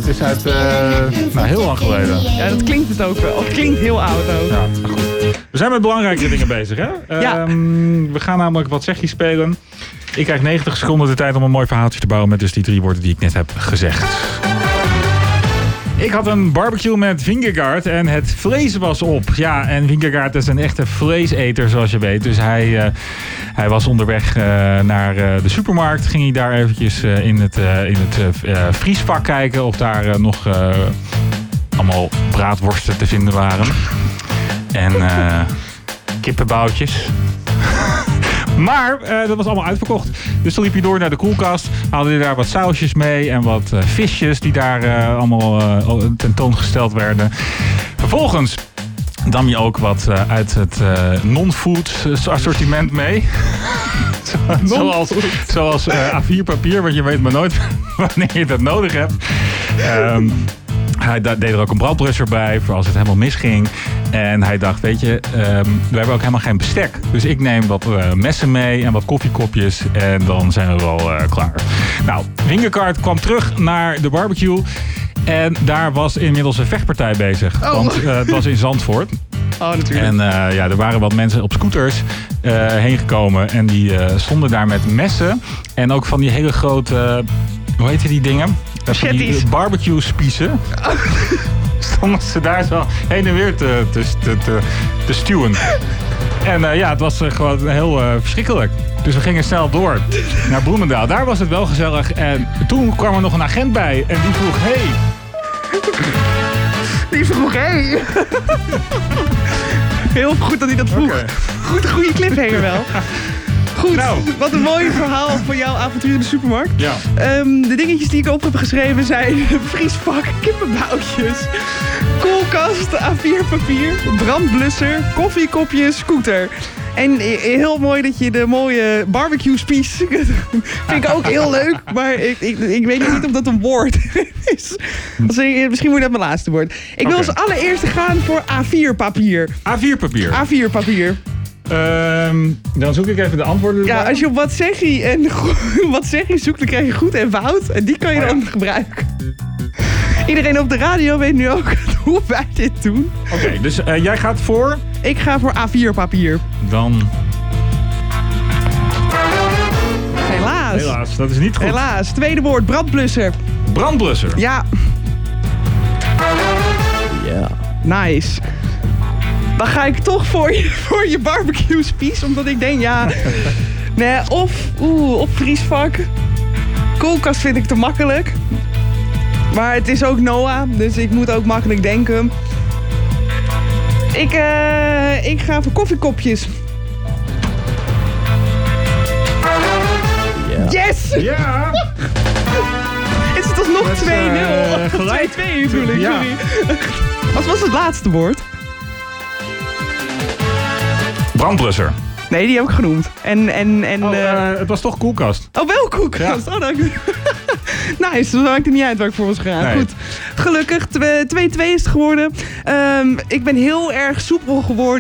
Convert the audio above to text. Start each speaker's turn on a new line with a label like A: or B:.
A: is uit heel lang geleden.
B: Ja, dat klinkt het ook wel. Het klinkt heel oud ook.
A: Ja, maar goed. We zijn met belangrijke dingen bezig, hè?
B: Ja.
A: We gaan namelijk wat zeg je spelen. Ik krijg 90 seconden de tijd om een mooi verhaaltje te bouwen met dus die 3 woorden die ik net heb gezegd. Ik had een barbecue met Vingegaard en het vlees was op. Ja, en Vingegaard is een echte vleeseter, zoals je weet. Dus hij was onderweg naar de supermarkt. Ging hij daar eventjes in het vriesvak kijken of daar nog allemaal braadworsten te vinden waren. En kippenboutjes. Maar dat was allemaal uitverkocht. Dus toen liep hij door naar de koelkast. Haalde hij daar wat sausjes mee en wat visjes die daar allemaal tentoongesteld werden. Vervolgens nam je ook wat uit het non-food assortiment mee. zoals A4 papier, want je weet maar nooit wanneer je dat nodig hebt. Hij deed er ook een brandblusser bij voor als het helemaal misging. En hij dacht, weet je, we hebben ook helemaal geen bestek. Dus ik neem wat messen mee en wat koffiekopjes. En dan zijn we wel klaar. Nou, Vingegaard kwam terug naar de barbecue. En daar was inmiddels een vechtpartij bezig.
B: Oh.
A: Want het was in Zandvoort.
B: Oh, natuurlijk.
A: En er waren wat mensen op scooters heen gekomen. En die stonden daar met messen. En ook van die hele grote, hoe heet die dingen? Die barbecue spiezen. Stonden ze daar zo heen en weer te stuwen. En het was gewoon heel verschrikkelijk. Dus we gingen snel door naar Bloemendaal. Daar was het wel gezellig. En toen kwam er nog een agent bij. En die vroeg, hey.
B: Heel goed dat hij dat vroeg.
A: Okay.
B: Goede cliffhanger wel. Goed,
A: nou.
B: Wat een mooi verhaal van jouw avontuur in de supermarkt.
A: Ja.
B: De dingetjes die ik op heb geschreven zijn vriesvak, kippenboutjes, koelkast, A4 papier, brandblusser, koffiekopjes, scooter. En heel mooi dat je de mooie barbecue spies vind ik ook heel leuk, maar ik weet niet of dat een woord is. Misschien moet dat mijn laatste woord. Ik wil als allereerste gaan voor A4 papier.
A: A4 papier.
B: A4 papier.
A: Dan zoek ik even de antwoorden erbij.
B: Ja, als je op wat zeg je en wat zeg je zoekt, dan krijg je goed en fout. En die kan je dan gebruiken. Iedereen op de radio weet nu ook hoe wij dit doen.
A: Oké, dus jij gaat voor?
B: Ik ga voor A4 papier.
A: Dan...
B: Helaas,
A: dat is niet goed.
B: Helaas. Tweede woord, brandblusser.
A: Brandblusser.
B: Ja. Ja. Nice. Dan ga ik toch voor je barbecue spies, omdat ik denk, nee, op vriesvak. Koelkast vind ik te makkelijk. Maar het is ook Noah, dus ik moet ook makkelijk denken. Ik ga voor koffiekopjes. Ja. Yes!
A: Ja!
B: Is het alsnog 2-0?
A: Gelijk.
B: 2-2 natuurlijk,
A: Ja.
B: sorry. Wat was het laatste woord?
A: Brandblusser.
B: Nee, die heb ik genoemd.
A: Het was toch koelkast.
B: Oh, wel koelkast. Ja. Oh, dank je. Nice, dan maakt het niet uit waar ik voor was gegaan.
A: Nee.
B: Goed, gelukkig 2-2 is het geworden. Ik ben heel erg soepel geworden.